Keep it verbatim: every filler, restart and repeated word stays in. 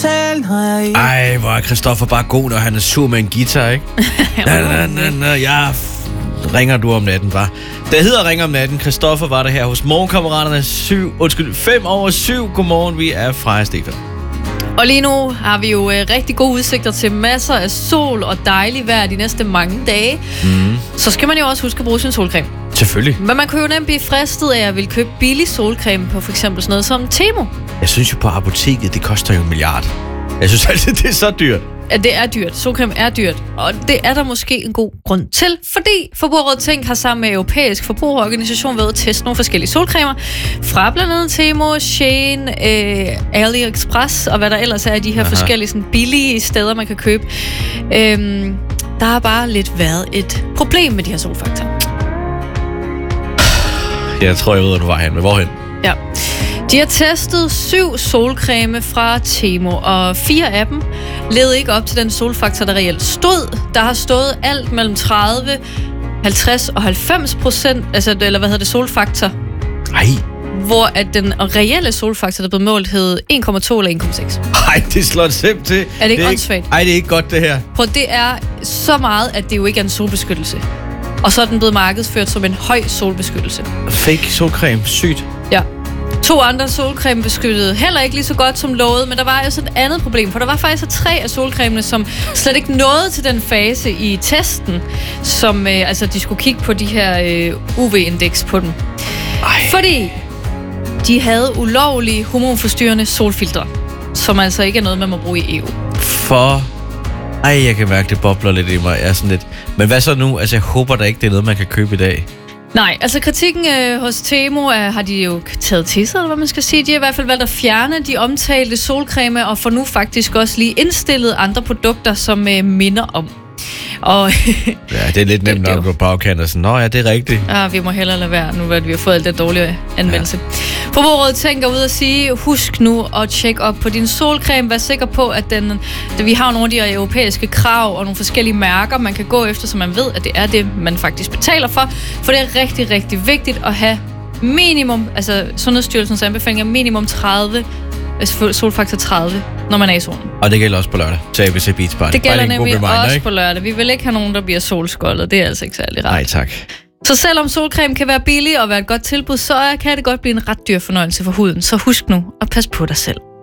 totalt, når jeg ikke... Ej, hvor er Christoffer bare god, når han er sur med en guitar, ikke? na, na, na, na, ja, f- ringer du om natten, var. Det hedder Ringer om natten. Christoffer var der her hos Morgenkammeraterne. Syv, undskyld, fem over syv. Godmorgen, vi er Freja og Stefan. Og lige nu har vi jo øh, rigtig gode udsigter til masser af sol og dejligt vejr de næste mange dage. Mm. Så skal man jo også huske at bruge sin solcreme. Selvfølgelig. Men man kunne jo nemt blive fristet af at ville købe billig solcreme på for eksempel sådan noget som Temo. Jeg synes jo på apoteket, det koster jo en milliard. Jeg synes altid, det er så dyrt. Ja, det er dyrt. Solcreme er dyrt. Og det er der måske en god grund til, fordi Forbrugerrådet Tænk har sammen med Europæisk Forbrugerorganisation været at teste nogle forskellige solcremer fra blandt andet Temo, Shein, øh, AliExpress og hvad der ellers er af de her Aha. forskellige sådan, billige steder, man kan købe. Øhm, der har bare lidt været et problem med de her solfaktor. Jeg tror, jeg ved, hvor du var hen. Men hvorhen? Ja. De har testet syv solcreme fra Temo, og fire af dem levede ikke op til den solfaktor, der reelt stod. Der har stået alt mellem tredive, halvtreds og halvfems procent, altså, eller hvad hedder det, solfaktor. Ej. Hvor at den reelle solfaktor, der blev målt, hed en komma to eller en komma seks. Ej, det slår selv til. Er det ikke det åndssvagt? Ej, det er ikke godt, det her. Prøv, det er så meget, at det jo ikke er en solbeskyttelse. Og så er den blevet markedsført som en høj solbeskyttelse. Fake solcreme. Sygt. Ja. To andre solcreme beskyttede heller ikke lige så godt som lovet, men der var også et andet problem, for der var faktisk tre af solcremene, som slet ikke nåede til den fase i testen, som øh, altså de skulle kigge på de her øh, U V-indeks på dem. Ej. Fordi de havde ulovlige hormonforstyrrende solfiltre, som altså ikke er noget, man må bruge i E U. For... Ej, jeg kan mærke, det bobler lidt i mig. Jeg er sådan lidt... Men hvad så nu? Altså, jeg håber da ikke, det er noget, man kan købe i dag. Nej, altså kritikken øh, hos Temo øh, har de jo taget til sig, eller hvad man skal sige. De har i hvert fald valgt at fjerne de omtalte solcreme, og får nu faktisk også lige indstillet andre produkter, som øh, minder om. Og ja, det er lidt nemt nok at gå bagkant og sådan, nå ja, det er rigtigt. Ja, vi må hellere lade være, nu at vi har fået alt det dårlige anvendelse. Ja. Forbrugerrådet tænker ud at sige, husk nu at tjekke op på din solcreme. Vær sikker på, at den, at vi har nogle af de her europæiske krav og nogle forskellige mærker, man kan gå efter, så man ved, at det er det, man faktisk betaler for. For det er rigtig, rigtig vigtigt at have minimum, altså Sundhedsstyrelsens anbefaling er minimum tredive, solfaktor tredive, når man er i solen. Og det gælder også på lørdag til A B C Beach Party. Det gælder nemlig reminder, også ikke? på lørdag. Vi vil ikke have nogen, der bliver solskoldet. Det er altså ikke særlig rart. Nej, tak. Så selvom solcreme kan være billig og være et godt tilbud, så kan det godt blive en ret dyr fornøjelse for huden. Så husk nu at passe på dig selv.